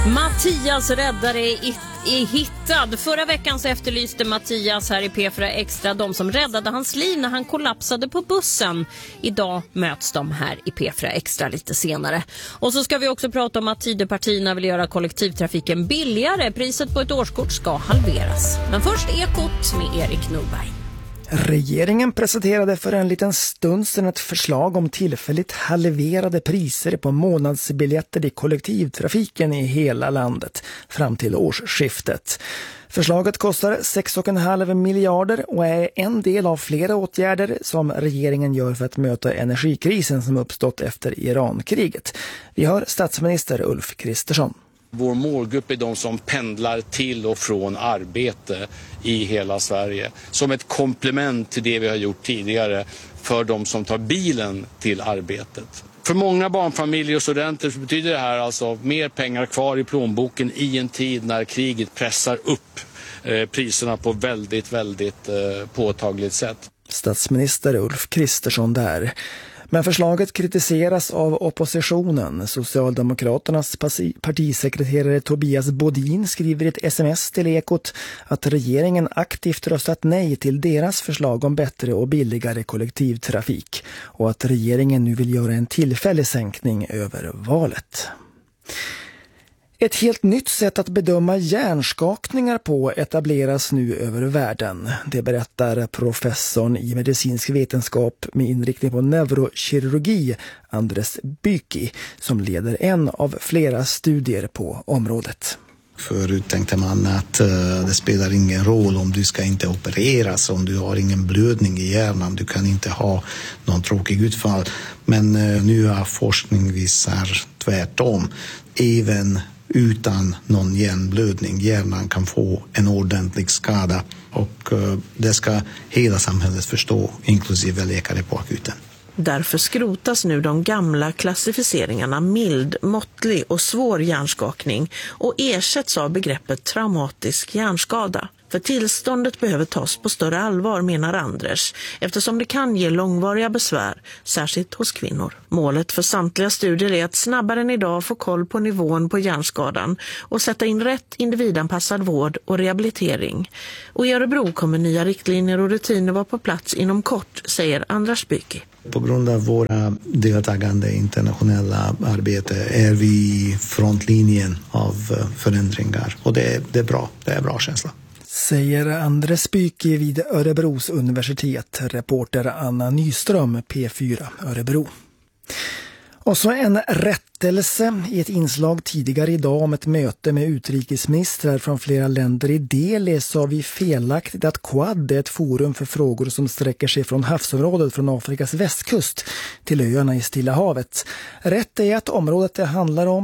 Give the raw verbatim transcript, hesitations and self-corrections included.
Mattias räddare är, är hittad. Förra veckan så efterlyste Mattias här i P fyra Extra de som räddade hans liv när han kollapsade på bussen. Idag möts de här i P fyra Extra lite senare. Och så ska vi också prata om att Tidöpartierna vill göra kollektivtrafiken billigare. Priset på ett årskort ska halveras. Men först Ekot med Erik Norberg. Regeringen presenterade för en liten stund sedan ett förslag om tillfälligt halverade priser på månadsbiljetter i kollektivtrafiken i hela landet fram till årsskiftet. Förslaget kostar sex komma fem miljarder och är en del av flera åtgärder som regeringen gör för att möta energikrisen som uppstått efter Irankriget. Vi hör statsminister Ulf Kristersson. Vår målgrupp är de som pendlar till och från arbete i hela Sverige. Som ett komplement till det vi har gjort tidigare för de som tar bilen till arbetet. För många barnfamiljer och studenter så betyder det här alltså mer pengar kvar i plånboken i en tid när kriget pressar upp eh, priserna på väldigt, väldigt eh, påtagligt sätt. Statsminister Ulf Kristersson där. Men förslaget kritiseras av oppositionen. Socialdemokraternas partisekreterare Tobias Bodin skriver i ett sms till Ekot att regeringen aktivt röstat nej till deras förslag om bättre och billigare kollektivtrafik och att regeringen nu vill göra en tillfällig sänkning över valet. Ett helt nytt sätt att bedöma hjärnskakningar på etableras nu över världen. Det berättar professorn i medicinsk vetenskap med inriktning på neurokirurgi, Andres Byki, som leder en av flera studier på området. Förut tänkte man att uh, det spelar ingen roll om du ska inte opereras, om du har ingen blödning i hjärnan, du kan inte ha någon tråkig utfall. Men uh, nu har forskning visar tvärtom. Även utan någon hjärnblödning, hjärnan kan få en ordentlig skada och uh, det ska hela samhället förstå, inklusive läkare på akuten. Därför skrotas nu de gamla klassificeringarna mild, måttlig och svår hjärnskakning och ersätts av begreppet traumatisk hjärnskada. För tillståndet behöver tas på större allvar, menar Anders, eftersom det kan ge långvariga besvär, särskilt hos kvinnor. Målet för samtliga studier är att snabbare än idag få koll på nivån på hjärnskadan och sätta in rätt individanpassad vård och rehabilitering. Och i Örebro kommer nya riktlinjer och rutiner vara på plats inom kort, säger Andres Byki. På grund av våra deltagande internationella arbete är vi i frontlinjen av förändringar och det är, det är bra, det är bra känsla. Säger Andres Byki vid Örebros universitet, reporter Anna Nyström, P fyra Örebro. Och så en rättelse i ett inslag tidigare idag om ett möte med utrikesministrar från flera länder i Delhi sa vi felaktigt att Quad är ett forum för frågor som sträcker sig från havsområdet från Afrikas västkust till öarna i Stilla havet. Rätt är att området det handlar om